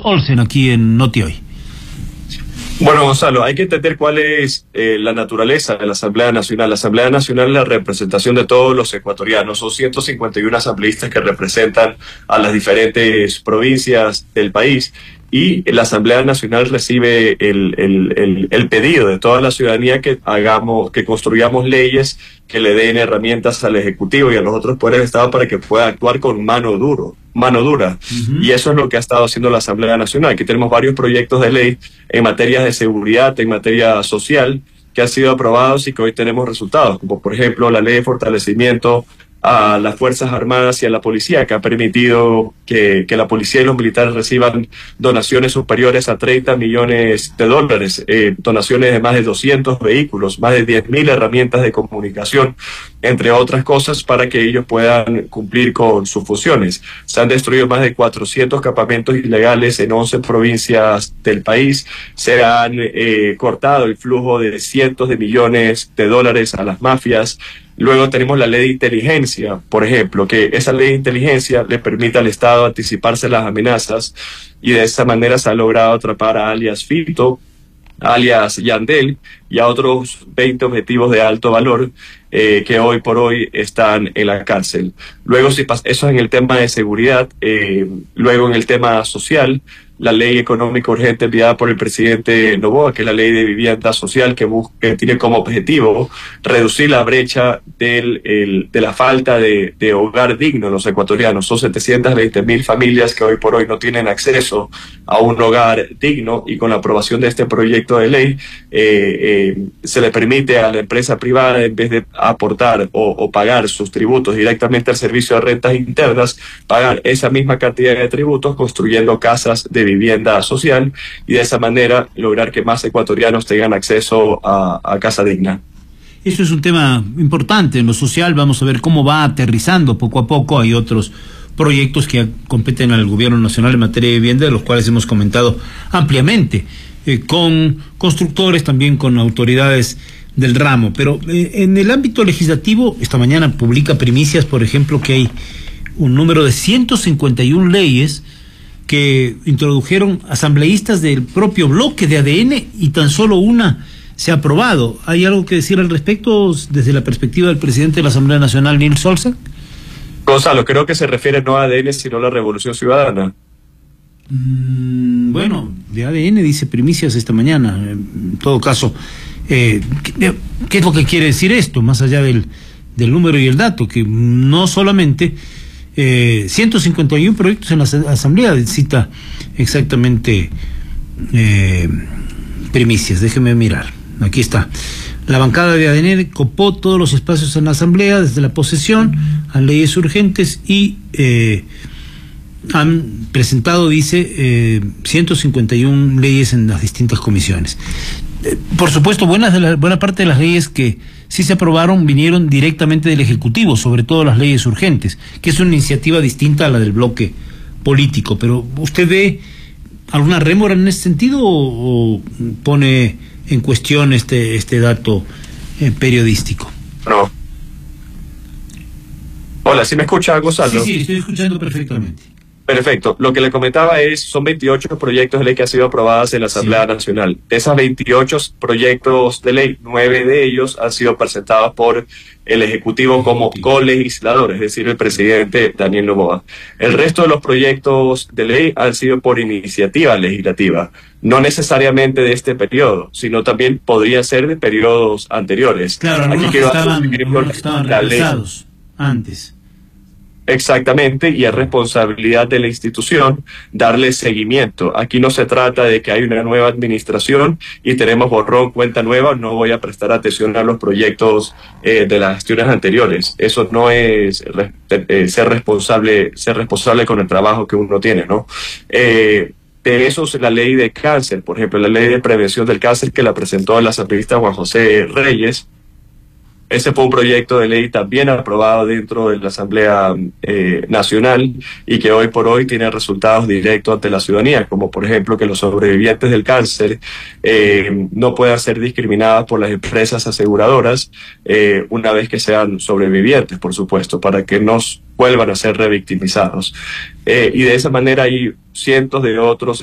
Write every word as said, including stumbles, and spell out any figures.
Olsen aquí en Noti Hoy. Bueno, Gonzalo, hay que entender cuál es eh, la naturaleza de la Asamblea Nacional. La Asamblea Nacional es la representación de todos los ecuatorianos. Son ciento cincuenta y uno asambleístas que representan a las diferentes provincias del país. Y la Asamblea Nacional recibe el, el, el, el pedido de toda la ciudadanía que hagamos, que construyamos leyes que le den herramientas al Ejecutivo y a los otros poderes del Estado para que pueda actuar con mano duro, mano dura. Uh-huh. Y eso es lo que ha estado haciendo la Asamblea Nacional. Aquí tenemos varios proyectos de ley en materia de seguridad, en materia social, que han sido aprobados y que hoy tenemos resultados, como por ejemplo la ley de fortalecimiento a las Fuerzas Armadas y a la policía, que ha permitido que, que la policía y los militares reciban donaciones superiores a treinta millones de dólares, eh, donaciones de más de doscientos vehículos, más de diez mil herramientas de comunicación, entre otras cosas, para que ellos puedan cumplir con sus funciones. Se han destruido más de cuatrocientos campamentos ilegales en once provincias del país, se han eh, cortado el flujo de cientos de millones de dólares a las mafias. Luego tenemos la ley de inteligencia, por ejemplo, que esa ley de inteligencia le permite al Estado anticiparse las amenazas y de esa manera se ha logrado atrapar a alias Fito, alias Yandel y a otros veinte objetivos de alto valor eh, que hoy por hoy están en la cárcel. Luego, si eso es en el tema de seguridad, eh, luego en el tema social, la ley económica urgente enviada por el presidente Noboa, que es la ley de vivienda social, que, busca, que tiene como objetivo reducir la brecha del, el, de la falta de, de hogar digno en los ecuatorianos. Son setecientas veinte mil familias que hoy por hoy no tienen acceso a un hogar digno, y con la aprobación de este proyecto de ley eh, eh, se le permite a la empresa privada, en vez de aportar o, o pagar sus tributos directamente al servicio de rentas internas, pagar esa misma cantidad de tributos construyendo casas de vivienda social, y de esa manera lograr que más ecuatorianos tengan acceso a, a casa digna. Eso es un tema importante en lo social. Vamos a ver cómo va aterrizando poco a poco. Hay otros proyectos que competen al gobierno nacional en materia de vivienda, de los cuales hemos comentado ampliamente, eh, con constructores, también con autoridades del ramo. Pero eh, en el ámbito legislativo, esta mañana publica Primicias, por ejemplo, que hay un número de ciento cincuenta y una leyes que introdujeron asambleístas del propio bloque de A D N, y tan solo una se ha aprobado. ¿Hay algo que decir al respecto desde la perspectiva del presidente de la Asamblea Nacional, Nils Olsen? Gonzalo, creo que se refiere no a A D N, sino a la Revolución Ciudadana. Mm, bueno, de A D N dice Primicias esta mañana. En todo caso, eh, ¿qué, ¿qué es lo que quiere decir esto? Más allá del, del número y el dato, que no solamente... Eh, ciento cincuenta y uno proyectos en la Asamblea, cita exactamente eh, Primicias. Déjeme mirar, aquí está. La bancada de A D N copó todos los espacios en la Asamblea, desde la posesión a leyes urgentes, y eh, han presentado, dice, eh, ciento cincuenta y una leyes en las distintas comisiones. Eh, por supuesto, buenas de la, buena parte de las leyes que sí se aprobaron vinieron directamente del Ejecutivo, sobre todo las leyes urgentes, que es una iniciativa distinta a la del bloque político. Pero ¿usted ve alguna rémora en ese sentido o, o pone en cuestión este este dato eh, periodístico? No. Hola, ¿sí me escucha, Gonzalo? Sí, sí, estoy escuchando perfectamente. Perfecto. Lo que le comentaba es, son veintiocho proyectos de ley que han sido aprobados en la Asamblea sí. Nacional. De esos veintiocho proyectos de ley, nueve de ellos han sido presentados por el Ejecutivo como colegislador, es decir, el presidente Daniel Noboa. El resto de los proyectos de ley han sido por iniciativa legislativa, no necesariamente de este periodo, sino también podría ser de periodos anteriores. Claro, Aquí que estaban, estaban la ley antes. Exactamente, y es responsabilidad de la institución darle seguimiento. Aquí no se trata de que hay una nueva administración y tenemos borrón, cuenta nueva, no voy a prestar atención a los proyectos eh, de las gestiones anteriores. Eso no es eh, ser responsable, ser responsable con el trabajo que uno tiene, ¿no? Eh, de eso es la ley de cáncer, por ejemplo, la ley de prevención del cáncer que la presentó el asambleísta Juan José Reyes. Ese fue un proyecto de ley también aprobado dentro de la Asamblea eh, Nacional y que hoy por hoy tiene resultados directos ante la ciudadanía, como por ejemplo que los sobrevivientes del cáncer eh, no puedan ser discriminados por las empresas aseguradoras eh, una vez que sean sobrevivientes, por supuesto, para que no vuelvan a ser revictimizados. Eh, y de esa manera hay cientos de otros